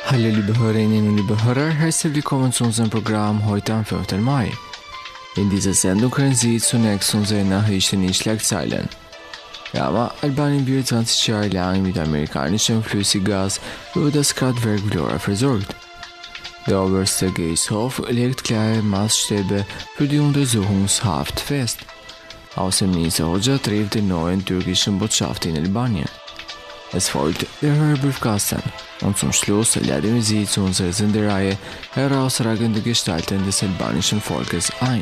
Hallo liebe Hörerinnen und liebe Hörer, herzlich willkommen zu unserem Programm heute am 5. Mai. In dieser Sendung hören Sie zunächst unsere Nachrichten in Schlagzeilen. Ja, Albanien wird 20 Jahre lang mit amerikanischem Flüssiggas über das Kraftwerk Vlora versorgt. Der oberste Gerichtshof legt klare Maßstäbe für die Untersuchungshaft fest. Außenminister Hoxha trifft den neuen türkischen Botschafter in Albanien. Es folgt der Hörbriefkasten und zum Schluss laden wir Sie zu unserer Sendereihe Herausragende Gestalten des albanischen Volkes ein.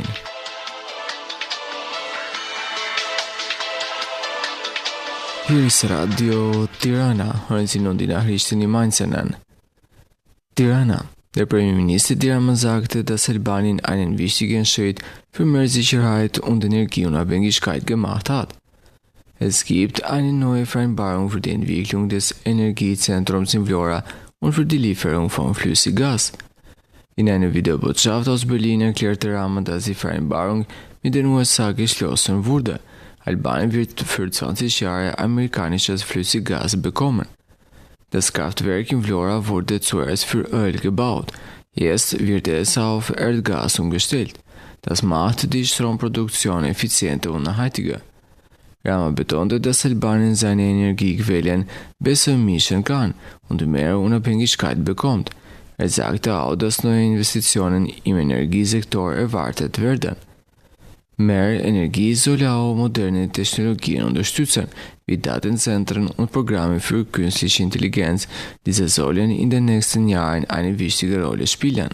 Hier ist Radio Tirana, hören Sie nun die Nachrichten im Einzelnen. Tirana. Der Premierminister Tirana sagte, dass Albanien einen wichtigen Schritt für mehr Sicherheit und Energieunabhängigkeit gemacht hat. Es gibt eine neue Vereinbarung für die Entwicklung des Energiezentrums in Vlora und für die Lieferung von Flüssiggas. In einer Videobotschaft aus Berlin erklärte Rahman, dass die Vereinbarung mit den USA geschlossen wurde. Albanien wird für 20 Jahre amerikanisches Flüssiggas bekommen. Das Kraftwerk in Vlora wurde zuerst für Öl gebaut. Jetzt wird es auf Erdgas umgestellt. Das macht die Stromproduktion effizienter und nachhaltiger. Rahman betonte, dass Albanien seine Energiequellen besser mischen kann und mehr Unabhängigkeit bekommt. Er sagte auch, dass neue Investitionen im Energiesektor erwartet werden. Mehr Energie soll auch moderne Technologien unterstützen, wie Datenzentren und Programme für künstliche Intelligenz. Diese sollen in den nächsten Jahren eine wichtige Rolle spielen.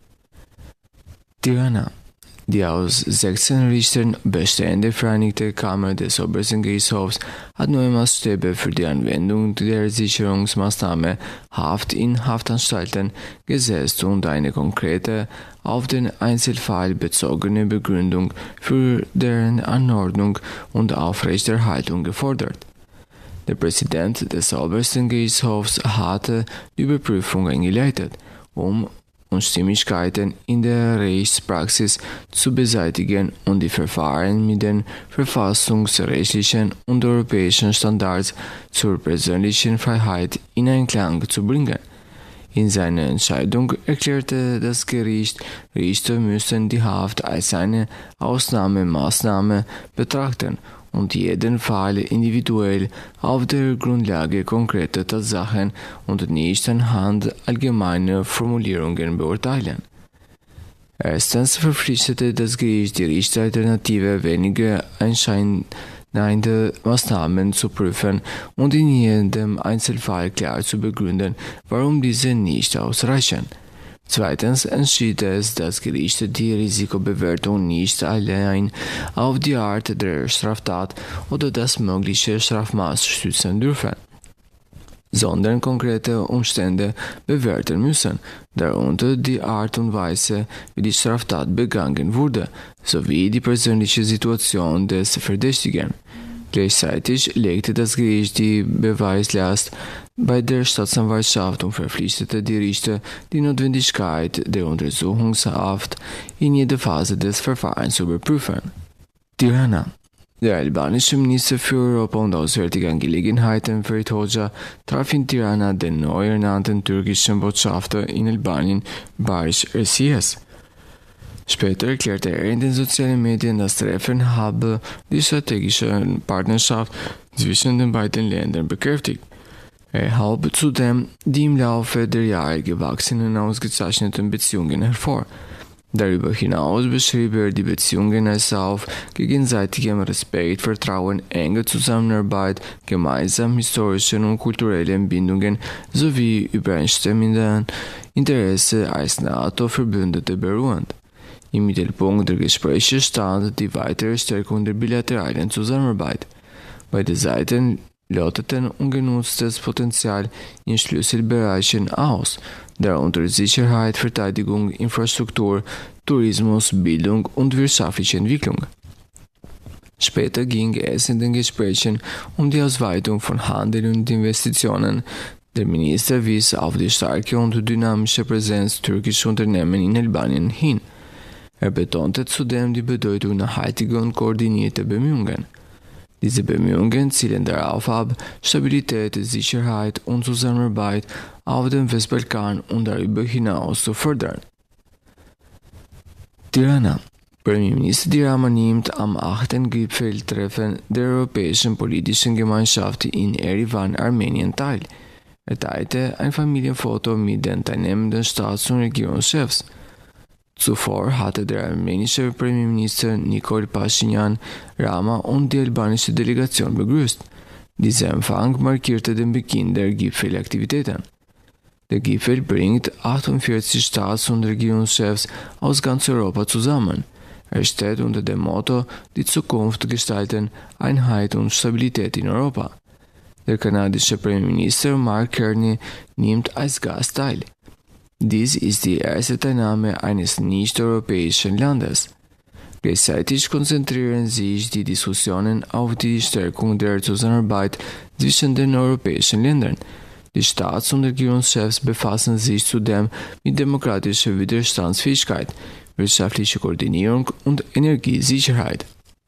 Tirana. Die aus 16 Richtern bestehende Vereinigte Kammer des Obersten Gerichtshofs hat neue Maßstäbe für die Anwendung der Sicherungsmaßnahme Haft in Haftanstalten gesetzt und eine konkrete, auf den Einzelfall bezogene Begründung für deren Anordnung und Aufrechterhaltung gefordert. Der Präsident des Obersten Gerichtshofs hatte die Überprüfung eingeleitet, um Unstimmigkeiten in der Rechtspraxis zu beseitigen und die Verfahren mit den verfassungsrechtlichen und europäischen Standards zur persönlichen Freiheit in Einklang zu bringen. In seiner Entscheidung erklärte das Gericht, Richter müssen die Haft als eine Ausnahmemaßnahme betrachten und jeden Fall individuell auf der Grundlage konkreter Tatsachen und nicht anhand allgemeiner Formulierungen beurteilen. Erstens verpflichtete das Gericht die Richter, alternative, weniger einschneidende Maßnahmen zu prüfen und in jedem Einzelfall klar zu begründen, warum diese nicht ausreichen. Zweitens entschied es das Gericht, die Risikobewertung nicht allein auf die Art der Straftat oder das mögliche Strafmaß stützen dürfen, sondern konkrete Umstände bewerten müssen, darunter die Art und Weise, wie die Straftat begangen wurde, sowie die persönliche Situation des Verdächtigen. Gleichzeitig legte das Gericht die Beweislast bei der Staatsanwaltschaft und verpflichtete die Richter, die Notwendigkeit der Untersuchungshaft in jeder Phase des Verfahrens zu überprüfen. Tirana. Der albanische Minister für Europa und Auswärtige Angelegenheiten Ferit Hoxha traf in Tirana den neu ernannten türkischen Botschafter in Albanien Barış Erciyes. Später erklärte er in den sozialen Medien, das Treffen habe die strategische Partnerschaft zwischen den beiden Ländern bekräftigt. Er hob zudem die im Laufe der Jahre gewachsenen ausgezeichneten Beziehungen hervor. Darüber hinaus beschrieb er die Beziehungen als auf gegenseitigem Respekt, Vertrauen, enge Zusammenarbeit, gemeinsamen historischen und kulturellen Bindungen sowie übereinstimmenden Interesse als NATO-Verbündete beruhend. Im Mittelpunkt der Gespräche stand die weitere Stärkung der bilateralen Zusammenarbeit. Beide Seiten loteten ungenutztes Potenzial in Schlüsselbereichen aus, darunter Sicherheit, Verteidigung, Infrastruktur, Tourismus, Bildung und wirtschaftliche Entwicklung. Später ging es in den Gesprächen um die Ausweitung von Handel und Investitionen. Der Minister wies auf die starke und dynamische Präsenz türkischer Unternehmen in Albanien hin. Er betonte zudem die Bedeutung nachhaltiger und koordinierter Bemühungen. Diese Bemühungen zielen darauf ab, Stabilität, Sicherheit und Zusammenarbeit auf dem Westbalkan und darüber hinaus zu fördern. Tirana. Premierminister Edi Rama nimmt am 8. Gipfeltreffen der Europäischen Politischen Gemeinschaft in Erivan, Armenien teil. Er teilte ein Familienfoto mit den teilnehmenden Staats- und Regierungschefs. Zuvor hatte der armenische Premierminister Nikol Pashinyan Rama und die albanische Delegation begrüßt. Dieser Empfang markierte den Beginn der Gipfelaktivitäten. Der Gipfel bringt 48 Staats- und Regierungschefs aus ganz Europa zusammen. Er steht unter dem Motto „Die Zukunft gestalten, Einheit und Stabilität in Europa“. Der kanadische Premierminister Mark Carney nimmt als Gast teil. Dies ist die erste Teilnahme eines nicht-europäischen Landes. Gleichzeitig konzentrieren sich die Diskussionen auf die Stärkung der Zusammenarbeit zwischen den europäischen Ländern. Die Staats- und Regierungschefs befassen sich zudem mit demokratischer Widerstandsfähigkeit, wirtschaftlicher Koordinierung und Energiesicherheit.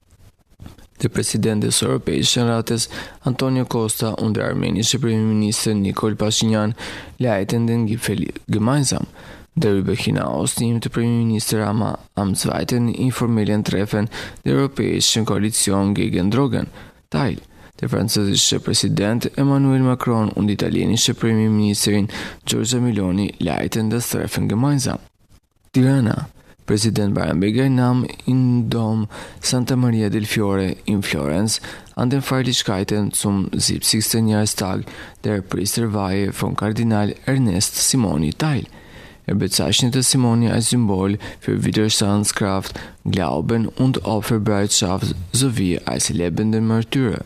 Der Präsident des Europäischen Rates, Antonio Costa, und der armenische Premierminister Nikol Pashinyan leiten den Gipfel gemeinsam. Darüber hinaus nimmt Premierminister Rama am 2. informellen Treffen der Europäischen Koalition gegen Drogen teil. Der französische Präsident Emmanuel Macron und die italienische Premierministerin Giorgia Meloni leiten das Treffen gemeinsam. Tirana. Präsident Barnabéga nahm im Dom Santa Maria del Fiore in Florenz an den Feierlichkeiten zum 70. Jahrestag der Priesterweihe von Kardinal Ernest Simoni teil. Er bezeichnete Simoni als Symbol für Widerstandskraft, Glauben und Opferbereitschaft sowie als lebenden Märtyrer.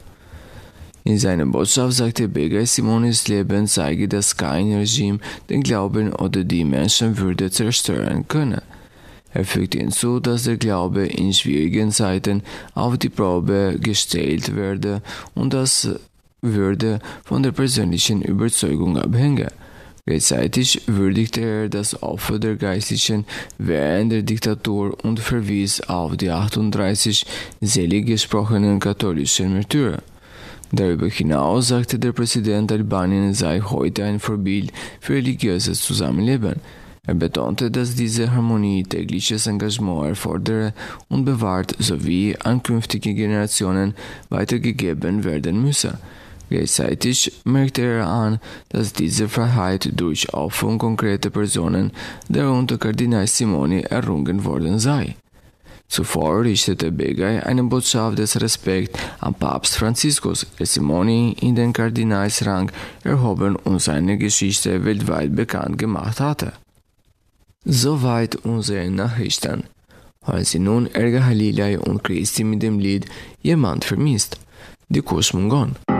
In seiner Botschaft sagte Bega, Simonis Leben zeige, dass kein Regime den Glauben oder die Menschenwürde zerstören könne. Er fügte hinzu, dass der Glaube in schwierigen Zeiten auf die Probe gestellt werde und das würde von der persönlichen Überzeugung abhängen. Gleichzeitig würdigte er das Opfer der Geistlichen während der Diktatur und verwies auf die 38 selig gesprochenen katholischen Märtyrer. Darüber hinaus sagte der Präsident, Albanien sei heute ein Vorbild für religiöses Zusammenleben. Er betonte, dass diese Harmonie tägliches Engagement erfordere und bewahrt sowie an künftige Generationen weitergegeben werden müsse. Gleichzeitig merkte er an, dass diese Freiheit durch Opfer konkreter Personen, darunter Kardinal Simoni, errungen worden sei. Zuvor richtete Begay eine Botschaft des Respekts an Papst Franziskus, der Simoni in den Kardinalsrang erhoben und seine Geschichte weltweit bekannt gemacht hatte. Soweit unsere Nachrichten. Hören Sie nun Erga Halilay und Christi mit dem Lied „Jemand vermisst“. Die Kuschmungon.